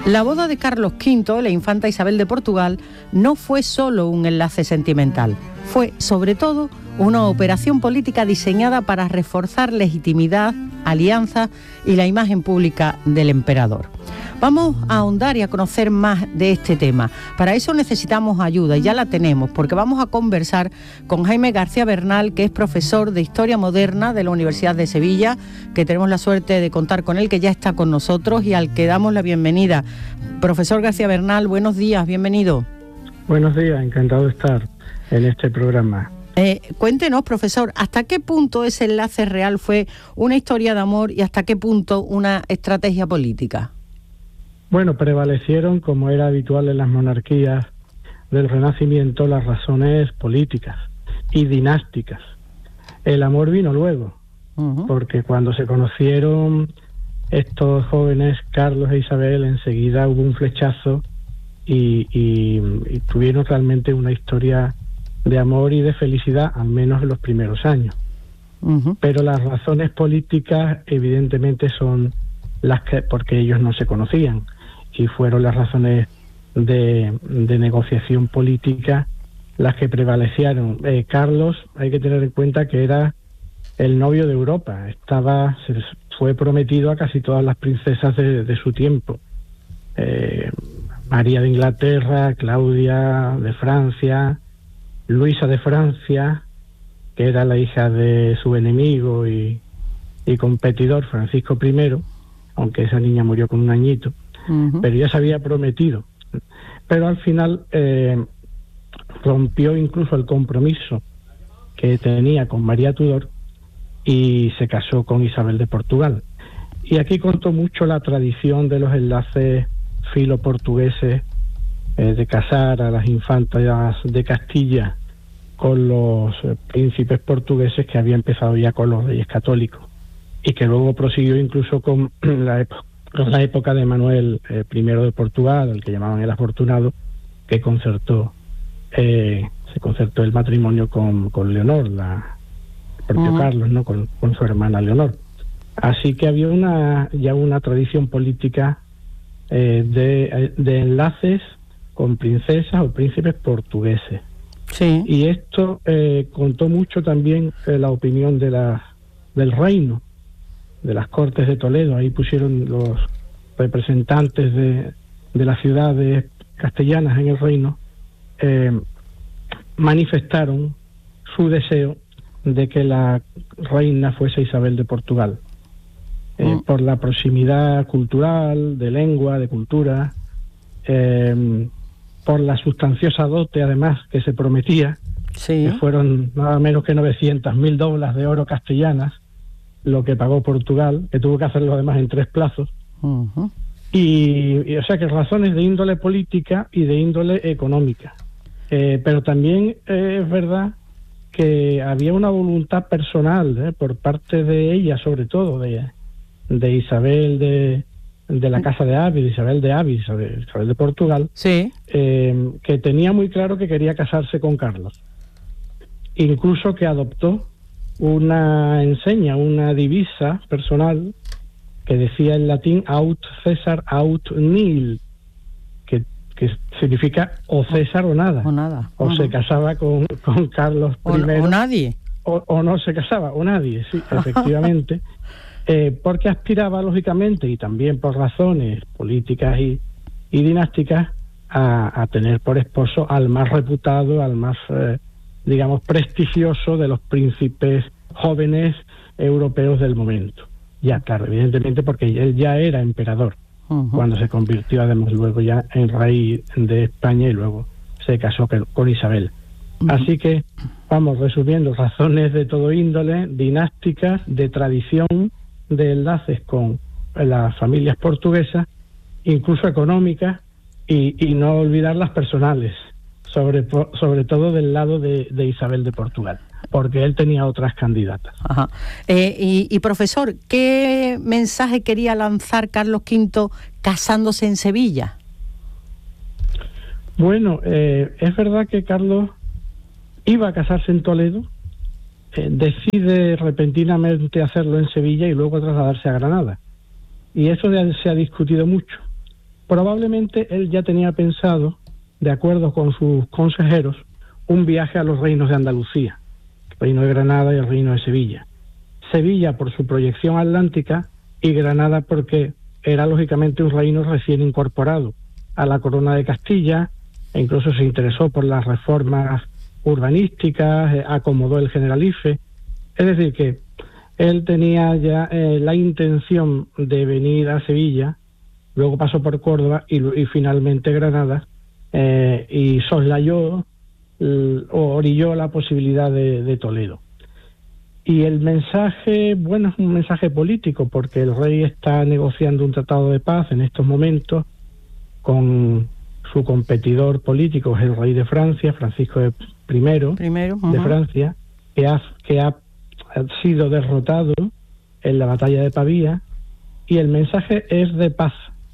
La boda de Carlos V, la infanta Isabel de Portugal, no fue solo un enlace sentimental, fue sobre todo una operación política diseñada para reforzar legitimidad, alianza y la imagen pública del emperador. Vamos a ahondar y a conocer más de este tema. Para eso necesitamos ayuda y ya la tenemos, porque vamos a conversar con Jaime García Bernal, que es profesor de Historia Moderna de la Universidad de Sevilla, que tenemos la suerte de contar con él, que ya está con nosotros y al que damos la bienvenida. Profesor García Bernal, buenos días, bienvenido. Buenos días, encantado de estar en este programa. Cuéntenos, profesor, ¿hasta qué punto ese enlace real fue una historia de amor y hasta qué punto una estrategia política? Bueno, prevalecieron, como era habitual en las monarquías del Renacimiento, las razones políticas y dinásticas. El amor vino luego, porque cuando se conocieron estos jóvenes, Carlos e Isabel, enseguida hubo un flechazo y tuvieron realmente una historia de amor y de felicidad, al menos en los primeros años. Pero las razones políticas evidentemente son las que, porque ellos no se conocían, y fueron las razones de negociación política las que prevalecieron. Carlos, hay que tener en cuenta que era el novio de Europa, fue prometido a casi todas las princesas de su tiempo. María de Inglaterra, Claudia de Francia, Luisa de Francia, que era la hija de su enemigo y competidor Francisco I, aunque esa niña murió con un añito, pero ya se había prometido. Pero al final rompió incluso el compromiso que tenía con María Tudor y se casó con Isabel de Portugal. Y aquí contó mucho la tradición de los enlaces filo-portugueses, de casar a las infantas de Castilla con los príncipes portugueses, que había empezado ya con los reyes católicos y que luego prosiguió incluso con la época de Manuel I de Portugal, el que llamaban el Afortunado, que se concertó el matrimonio con Leonor, el propio Carlos, ¿no? con su hermana Leonor. Así que había ya una tradición política de enlaces con princesas o príncipes portugueses. Sí. Y esto contó mucho también la opinión del reino, de las Cortes de Toledo. Ahí pusieron los representantes de las ciudades castellanas en el reino, manifestaron su deseo de que la reina fuese Isabel de Portugal, por la proximidad cultural, de lengua, de cultura, por la sustanciosa dote además que se prometía, que fueron nada menos que 900.000 doblas de oro castellanas, lo que pagó Portugal, que tuvo que hacerlo además en 3 plazos. Y o sea que razones de índole política y de índole económica. Pero también es verdad que había una voluntad personal por parte de ella, sobre todo de Isabel de la Casa de Ávila, Isabel de Ávila, Isabel de Portugal, que tenía muy claro que quería casarse con Carlos. Incluso que adoptó una enseña, una divisa personal que decía en latín aut César aut nihil, que significa o César o nada. O se casaba con Carlos I o nadie. O no se casaba, o nadie, sí, efectivamente. Porque aspiraba, lógicamente, y también por razones políticas y dinásticas, a tener por esposo al más reputado, al más, digamos, prestigioso de los príncipes jóvenes europeos del momento. Ya, claro, evidentemente, porque él ya era emperador cuando se convirtió, además, luego ya en rey de España y luego se casó con Isabel. Así que, vamos, resumiendo, razones de todo índole, dinásticas, de tradición, de enlaces con las familias portuguesas, incluso económicas, y no olvidar las personales, sobre todo del lado de Isabel de Portugal, porque él tenía otras candidatas. Y profesor, ¿qué mensaje quería lanzar Carlos V casándose en Sevilla? Bueno, es verdad que Carlos iba a casarse en Toledo, decide repentinamente hacerlo en Sevilla y luego trasladarse a Granada. Y eso se ha discutido mucho. probablemente él ya tenía pensado, de acuerdo con sus consejeros, un viaje a los reinos de Andalucía, el reino de Granada y el reino de Sevilla. Sevilla por su proyección atlántica y Granada porque era lógicamente un reino recién incorporado a la corona de Castilla, e incluso se interesó por las reformas urbanísticas, acomodó el Generalife. Es decir, que él tenía ya la intención de venir a Sevilla, luego pasó por Córdoba y finalmente Granada, y soslayó o orilló la posibilidad de Toledo. Y el mensaje, bueno, es un mensaje político, porque el rey está negociando un tratado de paz en estos momentos con su competidor político, es el rey de Francia, Francisco I de Francia, que ha sido derrotado en la batalla de Pavía, y el mensaje es de paz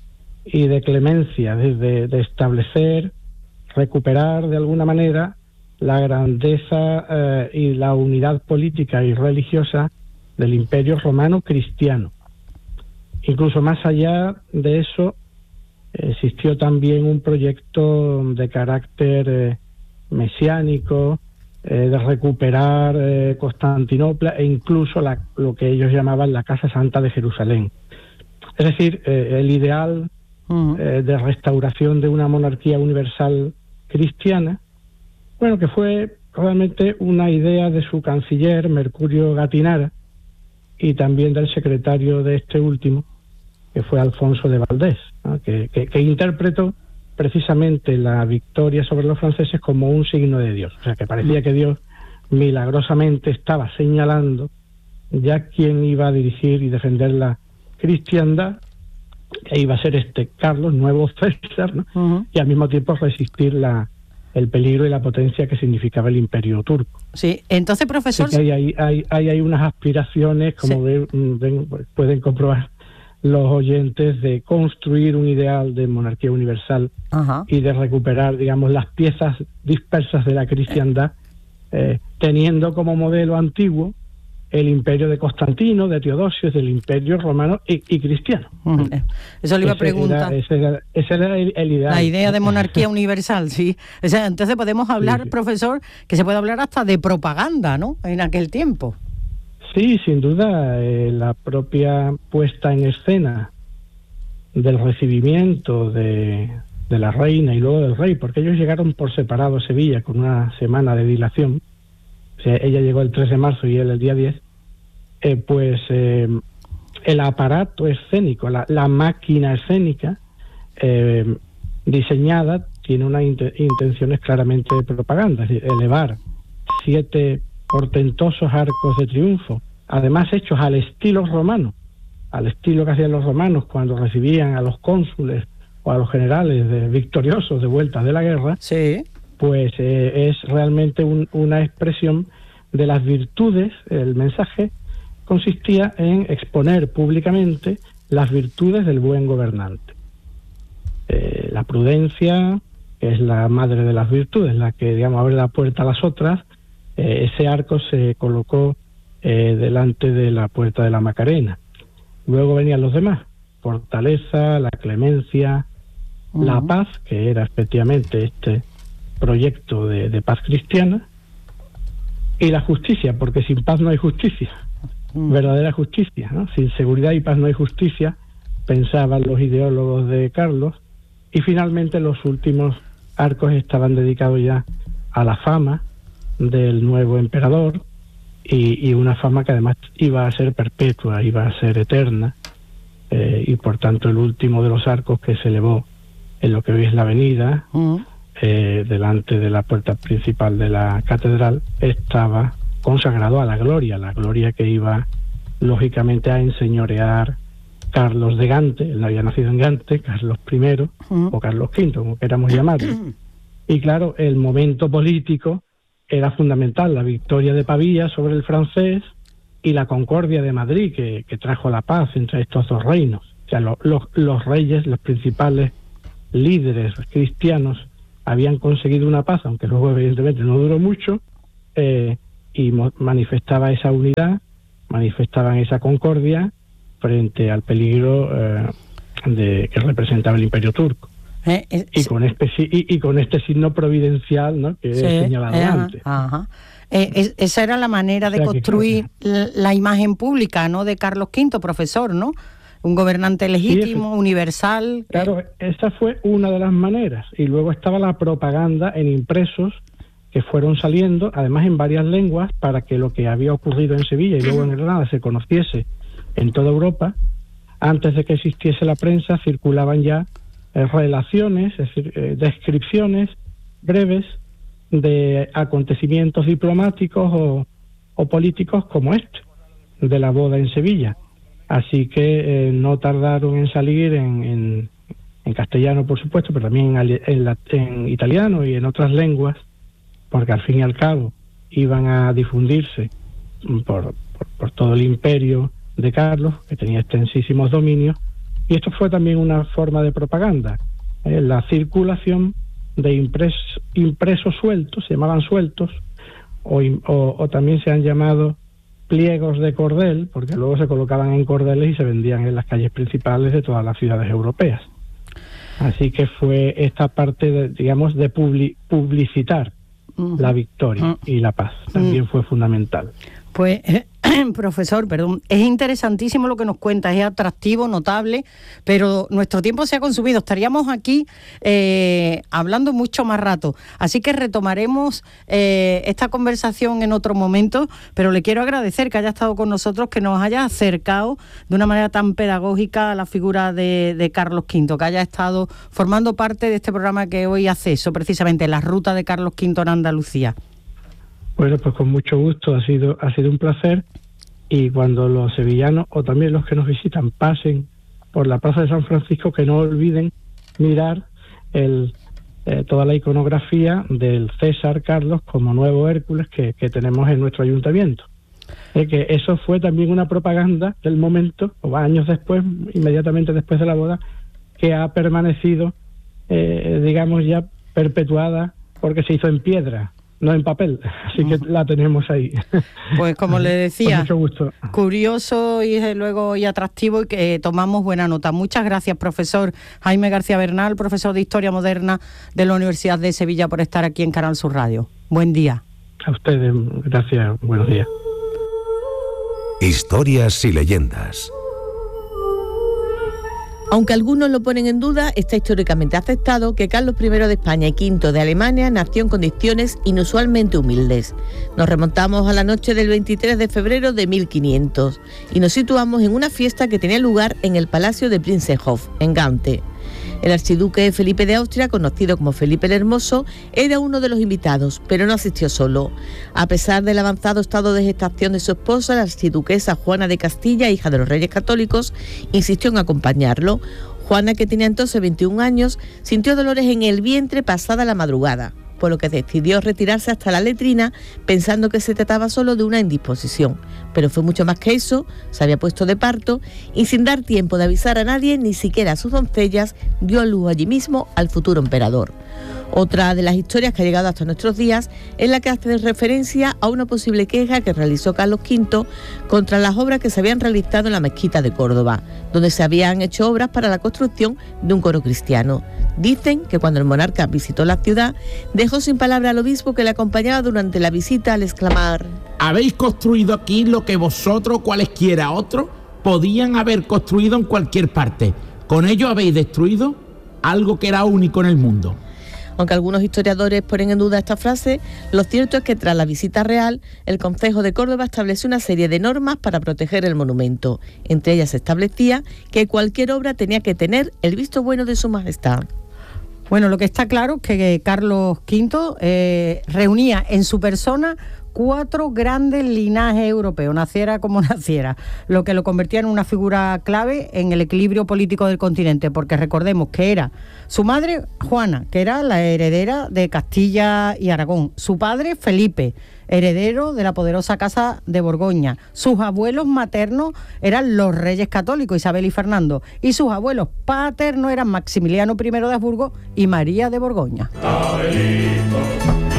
y de clemencia, de establecer, recuperar de alguna manera la grandeza y la unidad política y religiosa del Imperio Romano Cristiano. Incluso más allá de eso, existió también un proyecto de carácter mesiánico, de recuperar Constantinopla e incluso lo que ellos llamaban la Casa Santa de Jerusalén. Es decir, el ideal de restauración de una monarquía universal cristiana, bueno, que fue realmente una idea de su canciller, Mercurio Gatinara, y también del secretario de este último, que fue Alfonso de Valdés, ¿no? que interpretó precisamente la victoria sobre los franceses como un signo de Dios. O sea, que parecía que Dios milagrosamente estaba señalando ya quién iba a dirigir y defender la cristiandad, que iba a ser Carlos, nuevo César, ¿no? Y al mismo tiempo resistir el peligro y la potencia que significaba el Imperio turco. Sí, entonces, profesor... Así que hay unas aspiraciones, como pueden comprobar los oyentes, de construir un ideal de monarquía universal y de recuperar, digamos, las piezas dispersas de la cristiandad, teniendo como modelo antiguo el imperio de Constantino, de Teodosio, del imperio romano y cristiano. Eso le iba a preguntar. Ese era el ideal. La idea de monarquía universal, sí. O sea, entonces podemos hablar, profesor, que se puede hablar hasta de propaganda, ¿no?, en aquel tiempo. Sí, sin duda, la propia puesta en escena del recibimiento de la reina y luego del rey, porque ellos llegaron por separado a Sevilla con una semana de dilación. O sea, ella llegó el 3 de marzo y él el día 10, el aparato escénico, la máquina escénica diseñada tiene unas intenciones claramente de propaganda, es decir, elevar 7 portentosos arcos de triunfo, además hechos al estilo romano, al estilo que hacían los romanos cuando recibían a los cónsules o a los generales victoriosos de vuelta de la guerra. Sí. Pues es realmente una expresión de las virtudes. El mensaje consistía en exponer públicamente las virtudes del buen gobernante. La prudencia, que es la madre de las virtudes, la que, digamos, abre la puerta a las otras. Ese arco se colocó delante de la puerta de la Macarena. Luego venían los demás: fortaleza, la clemencia, la paz, que era efectivamente este proyecto de paz cristiana, y la justicia, porque sin paz no hay justicia, verdadera justicia, ¿no? Sin seguridad y paz no hay justicia, pensaban los ideólogos de Carlos. Y finalmente los últimos arcos estaban dedicados ya a la fama del nuevo emperador, y una fama que además iba a ser perpetua, iba a ser eterna, y por tanto el último de los arcos, que se elevó en lo que hoy es la avenida, delante de la puerta principal de la catedral, estaba consagrado a la gloria que iba lógicamente a enseñorear Carlos de Gante. Él no había nacido en Gante, Carlos I o Carlos V, como queramos llamarlo. Y claro, el momento político era fundamental: la victoria de Pavía sobre el francés y la concordia de Madrid, que trajo la paz entre estos dos reinos. O sea, los reyes, los principales líderes cristianos, habían conseguido una paz, aunque luego evidentemente no duró mucho, y manifestaba esa unidad, manifestaban esa concordia frente al peligro que representaba el Imperio Turco. Y con este signo providencial, ¿no?, que he señalado antes. Esa era la manera de construir la imagen pública, ¿no?, de Carlos V, profesor, ¿no? Un gobernante legítimo, universal. Claro, esa fue una de las maneras. Y luego estaba la propaganda en impresos que fueron saliendo, además en varias lenguas, para que lo que había ocurrido en Sevilla y luego en Granada se conociese en toda Europa. Antes de que existiese la prensa, circulaban ya relaciones, es decir, descripciones breves de acontecimientos diplomáticos o políticos como este, de la boda en Sevilla. Así que no tardaron en salir en castellano, por supuesto, pero también en italiano y en otras lenguas, porque al fin y al cabo iban a difundirse por todo el imperio de Carlos, que tenía extensísimos dominios, y esto fue también una forma de propaganda. La circulación de impresos sueltos, se llamaban sueltos, o también se han llamado pliegos de cordel, porque luego se colocaban en cordeles y se vendían en las calles principales de todas las ciudades europeas. Así que fue esta parte, de publicitar la victoria y la paz. También fue fundamental. Pues, profesor, es interesantísimo lo que nos cuenta, es atractivo, notable, pero nuestro tiempo se ha consumido. Estaríamos aquí hablando mucho más rato, así que retomaremos esta conversación en otro momento, pero le quiero agradecer que haya estado con nosotros, que nos haya acercado de una manera tan pedagógica a la figura de Carlos V, que haya estado formando parte de este programa que hoy hace eso, precisamente la ruta de Carlos V en Andalucía. Bueno, pues con mucho gusto, ha sido un placer, y cuando los sevillanos o también los que nos visitan pasen por la Plaza de San Francisco, que no olviden mirar toda la iconografía del César Carlos como nuevo Hércules que tenemos en nuestro ayuntamiento. Que eso fue también una propaganda del momento, o años después, inmediatamente después de la boda, que ha permanecido, ya perpetuada, porque se hizo en piedra, no en papel, así que la tenemos ahí. Pues como le decía, con mucho gusto. Curioso y desde luego y atractivo, y que tomamos buena nota. Muchas gracias, profesor Jaime García Bernal, profesor de Historia Moderna de la Universidad de Sevilla, por estar aquí en Canal Sur Radio. Buen día. A ustedes, gracias, buenos días. Historias y leyendas. Aunque algunos lo ponen en duda, está históricamente aceptado que Carlos I de España y V de Alemania nació en condiciones inusualmente humildes. Nos remontamos a la noche del 23 de febrero de 1500 y nos situamos en una fiesta que tenía lugar en el Palacio de Prinzenhof, en Gante. El archiduque Felipe de Austria, conocido como Felipe el Hermoso, era uno de los invitados, pero no asistió solo. A pesar del avanzado estado de gestación de su esposa, la archiduquesa Juana de Castilla, hija de los Reyes Católicos, insistió en acompañarlo. Juana, que tenía entonces 21 años, sintió dolores en el vientre pasada la madrugada, por lo que decidió retirarse hasta la letrina, pensando que se trataba solo de una indisposición. Pero fue mucho más que eso, se había puesto de parto y, sin dar tiempo de avisar a nadie, ni siquiera a sus doncellas, dio a luz allí mismo al futuro emperador. Otra de las historias que ha llegado hasta nuestros días es la que hace referencia a una posible queja que realizó Carlos V contra las obras que se habían realizado en la mezquita de Córdoba, donde se habían hecho obras para la construcción de un coro cristiano. Dicen que cuando el monarca visitó la ciudad, dejó sin palabra al obispo que le acompañaba durante la visita al exclamar: «Habéis construido aquí lo que vosotros o cualesquiera otros podían haber construido en cualquier parte. Con ello habéis destruido algo que era único en el mundo». Aunque algunos historiadores ponen en duda esta frase, lo cierto es que tras la visita real, el Concejo de Córdoba estableció una serie de normas para proteger el monumento. Entre ellas se establecía que cualquier obra tenía que tener el visto bueno de Su Majestad. Bueno, lo que está claro es que Carlos V reunía en su persona 4 grandes linajes europeos, naciera como naciera, lo que lo convertía en una figura clave en el equilibrio político del continente, porque recordemos que era su madre, Juana, que era la heredera de Castilla y Aragón, su padre, Felipe, heredero de la poderosa casa de Borgoña, sus abuelos maternos eran los reyes católicos, Isabel y Fernando, y sus abuelos paternos eran Maximiliano I de Habsburgo y María de Borgoña.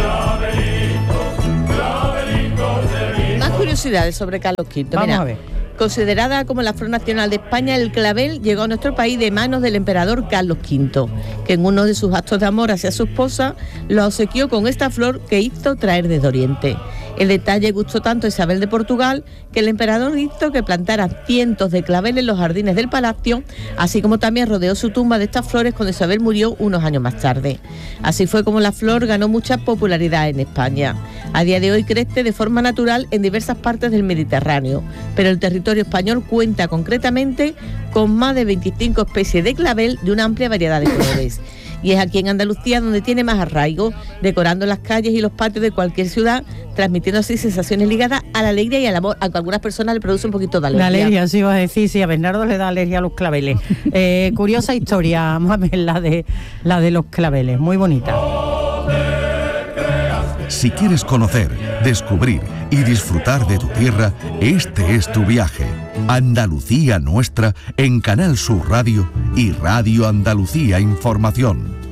Más curiosidades sobre Carlos V. Vamos a ver. Considerada como la flor nacional de España, el clavel llegó a nuestro país de manos del emperador Carlos V, que en uno de sus actos de amor hacia su esposa lo obsequió con esta flor que hizo traer desde Oriente. El detalle gustó tanto a Isabel de Portugal que el emperador hizo que plantara cientos de claveles en los jardines del palacio, así como también rodeó su tumba de estas flores cuando Isabel murió unos años más tarde. Así fue como la flor ganó mucha popularidad en España. A día de hoy crece de forma natural en diversas partes del Mediterráneo, pero el territorio español cuenta concretamente con más de 25 especies de clavel de una amplia variedad de colores. Y es aquí en Andalucía donde tiene más arraigo, decorando las calles y los patios de cualquier ciudad, transmitiendo así sensaciones ligadas a la alegría y al amor, aunque a algunas personas le produce un poquito de alergia. La alergia, sí vas a decir, sí, a Bernardo le da alergia a los claveles. Curiosa historia, vamos a ver la de los claveles, muy bonita. Si quieres conocer, descubrir y disfrutar de tu tierra, este es tu viaje. Andalucía Nuestra en Canal Sur Radio y Radio Andalucía Información.